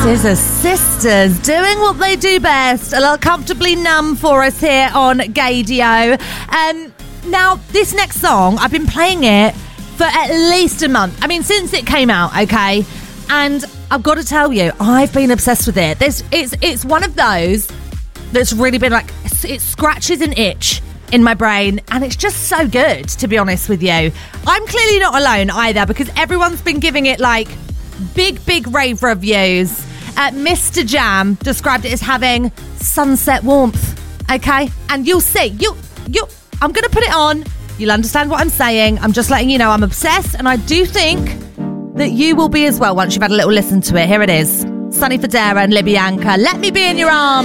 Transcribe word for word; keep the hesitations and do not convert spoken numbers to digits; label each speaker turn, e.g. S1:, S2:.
S1: Scissor Sisters doing what they do best. A little Comfortably Numb for us here on Gaydio. Um, now, this next song, I've been playing it for at least a month. I mean, since it came out, okay? And I've got to tell you, I've been obsessed with it. This it's it's one of those that's really been like, it scratches an itch in my brain, and it's just so good, to be honest with you. I'm clearly not alone either, because everyone's been giving it like big, big rave reviews. Uh, Mister Jam described it as having sunset warmth, okay? And you'll see, you, you. I'm going to put it on. You'll understand what I'm saying. I'm just letting you know I'm obsessed, and I do think that you will be as well once you've had a little listen to it. Here it is. Sonny Fodera and Libby Anchor. Let me be in your arms.